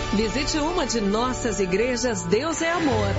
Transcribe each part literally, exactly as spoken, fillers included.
Visite uma de nossas igrejas Deus é Amor.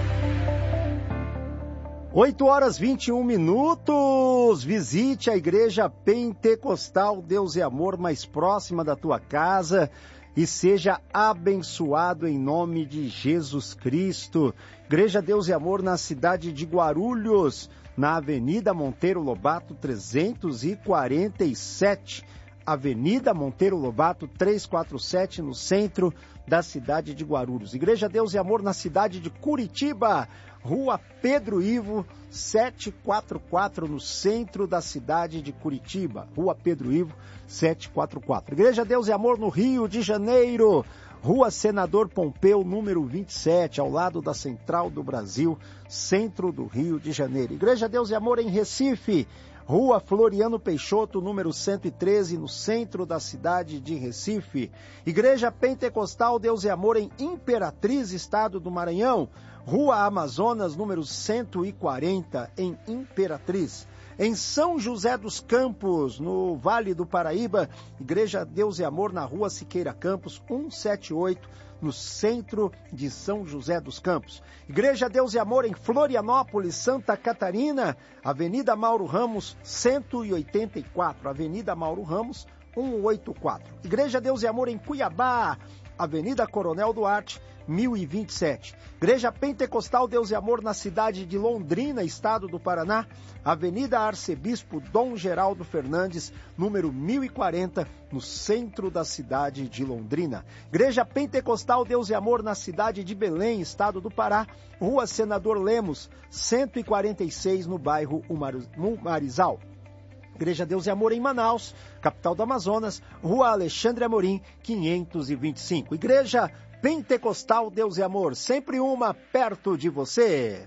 oito horas e vinte e um minutos. Visite a Igreja Pentecostal Deus é Amor mais próxima da tua casa e seja abençoado em nome de Jesus Cristo. Igreja Deus é Amor na cidade de Guarulhos, na Avenida Monteiro Lobato trezentos e quarenta e sete. Avenida Monteiro Lobato trezentos e quarenta e sete, no centro da cidade de Guarulhos. Igreja Deus e Amor na cidade de Curitiba, Rua Pedro Ivo, setecentos e quarenta e quatro, no centro da cidade de Curitiba. Rua Pedro Ivo, setecentos e quarenta e quatro. Igreja Deus e Amor no Rio de Janeiro, Rua Senador Pompeu, número vinte e sete, ao lado da Central do Brasil, centro do Rio de Janeiro. Igreja Deus e Amor em Recife, Rua Floriano Peixoto, número cento e treze, no centro da cidade de Recife. Igreja Pentecostal Deus e Amor em Imperatriz, estado do Maranhão, Rua Amazonas, número cento e quarenta, em Imperatriz. Em São José dos Campos, no Vale do Paraíba, Igreja Deus e Amor na Rua Siqueira Campos, cento e setenta e oito, no centro de São José dos Campos. Igreja Deus e Amor em Florianópolis, Santa Catarina, Avenida Mauro Ramos, cento e oitenta e quatro, Avenida Mauro Ramos, cento e oitenta e quatro. Igreja Deus e Amor em Cuiabá, Avenida Coronel Duarte, mil e vinte e sete. Igreja Pentecostal Deus e Amor na cidade de Londrina, estado do Paraná, Avenida Arcebispo Dom Geraldo Fernandes, número mil e quarenta, no centro da cidade de Londrina. Igreja Pentecostal Deus e Amor na cidade de Belém, estado do Pará, Rua Senador Lemos, cento e quarenta e seis, no bairro Marizal. Igreja Deus e Amor em Manaus, capital do Amazonas, Rua Alexandre Amorim, quinhentos e vinte e cinco. Igreja Pentecostal Deus e Amor, sempre uma perto de você.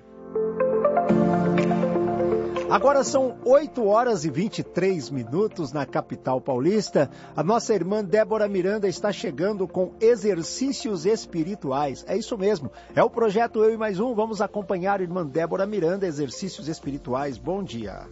Agora são oito horas e vinte e três minutos na capital paulista. A nossa irmã Débora Miranda está chegando com exercícios espirituais. É isso mesmo, é o projeto Eu e Mais Um. Vamos acompanhar a irmã Débora Miranda, exercícios espirituais. Bom dia.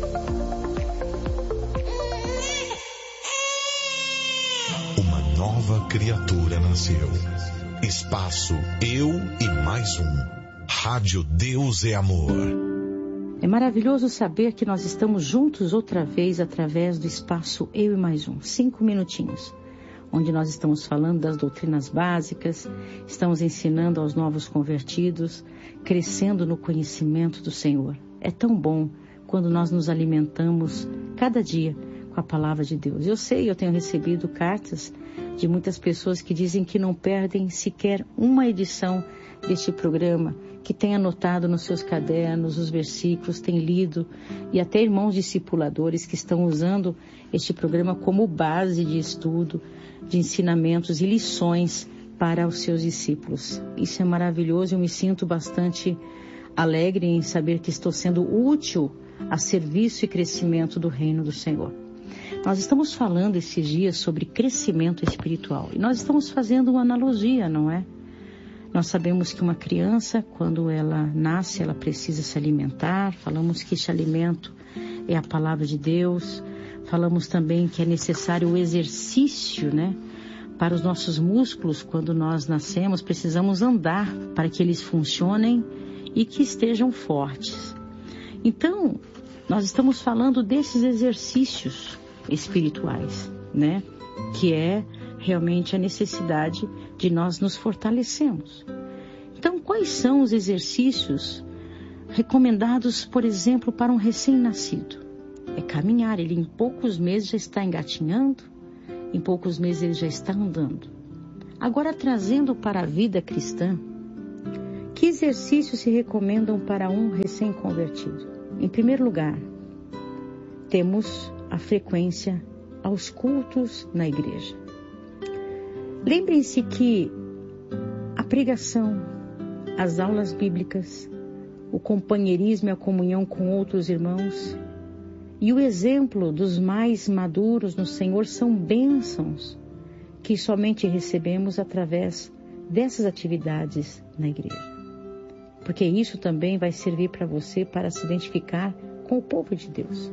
Uma nova criatura nasceu. Espaço Eu e Mais Um. Rádio Deus é Amor. É maravilhoso saber que nós estamos juntos outra vez através do espaço Eu e Mais Um. Cinco minutinhos, onde nós estamos falando das doutrinas básicas, estamos ensinando aos novos convertidos, crescendo no conhecimento do Senhor. É tão bom quando nós nos alimentamos cada dia com a palavra de Deus. Eu sei, eu tenho recebido cartas de muitas pessoas que dizem que não perdem sequer uma edição deste programa, que têm anotado nos seus cadernos os versículos, têm lido, e até irmãos discipuladores que estão usando este programa como base de estudo, de ensinamentos e lições para os seus discípulos. Isso é maravilhoso, eu me sinto bastante alegre em saber que estou sendo útil a serviço e crescimento do reino do Senhor. Nós estamos falando esses dias sobre crescimento espiritual e nós estamos fazendo uma analogia, não é? Nós sabemos que uma criança, quando ela nasce, ela precisa se alimentar. Falamos que este alimento é a palavra de Deus. Falamos também que é necessário o exercício, né? Para os nossos músculos, quando nós nascemos, precisamos andar para que eles funcionem e que estejam fortes. Então, nós estamos falando desses exercícios espirituais, né? Que é realmente a necessidade de nós nos fortalecermos. Então, quais são os exercícios recomendados, por exemplo, para um recém-nascido? É caminhar. Ele em poucos meses já está engatinhando, em poucos meses ele já está andando. Agora, trazendo para a vida cristã, que exercícios se recomendam para um recém-convertido? Em primeiro lugar, temos a frequência aos cultos na igreja. Lembrem-se que a pregação, as aulas bíblicas, o companheirismo e a comunhão com outros irmãos e o exemplo dos mais maduros no Senhor são bênçãos que somente recebemos através dessas atividades na igreja. Porque isso também vai servir para você para se identificar com o povo de Deus.